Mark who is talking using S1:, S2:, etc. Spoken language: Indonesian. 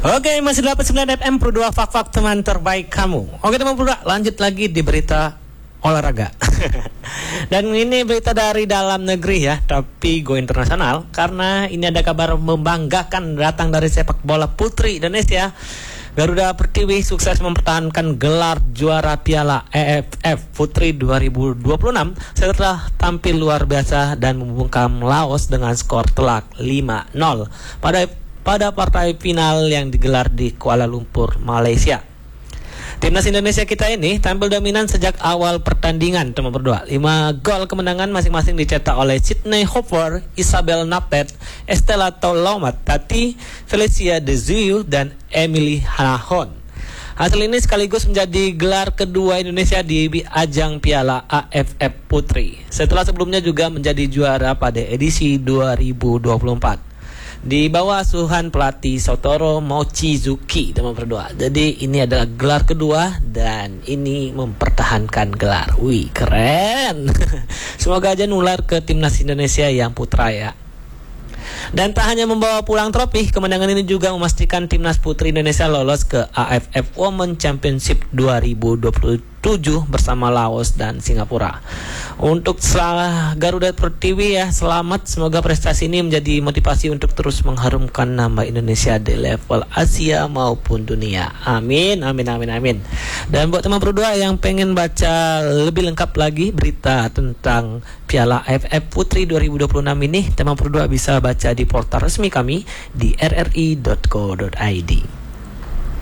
S1: Oke, masih 89 FM Pro 2 Fak-Fak teman terbaik kamu. Oke teman Pro 2, lanjut lagi di berita olahraga. Dan ini berita dari dalam negeri ya, tapi go internasional karena ini ada kabar membanggakan datang dari sepak bola putri Indonesia. Garuda Pertiwi sukses mempertahankan gelar juara Piala AFF Putri 2026 setelah tampil luar biasa dan membungkam Laos dengan skor telak 5-0 pada partai final yang digelar di Kuala Lumpur, Malaysia. Timnas Indonesia kita ini tampil dominan sejak awal pertandingan, teman berdua. 5 gol kemenangan masing-masing dicetak oleh Sydney Hopper, Isabel Napet, Estella Tolomat, Tati, Felicia Deziu, dan Emily Hanahon. Hasil ini sekaligus menjadi gelar kedua Indonesia di ajang Piala AFF Putri, setelah sebelumnya juga menjadi juara pada edisi 2024 di bawah asuhan pelatih Sotoro Mochizuki, teman berdua. Jadi ini adalah gelar kedua dan ini mempertahankan gelar. Wih, keren. Semoga aja nular ke timnas Indonesia yang putra ya. Dan tak hanya membawa pulang trofi, kemenangan ini juga memastikan timnas putri Indonesia lolos ke AFF Women Championship 2027 bersama Laos dan Singapura. Untuk Garuda Pertiwi ya, selamat. Semoga prestasi ini menjadi motivasi untuk terus mengharumkan nama Indonesia di level Asia maupun dunia. Amin, amin, amin, amin. Dan buat teman berdua yang pengen baca lebih lengkap lagi berita tentang Piala AFF Putri 2026 ini, teman berdua bisa baca di portal resmi kami di rri.co.id.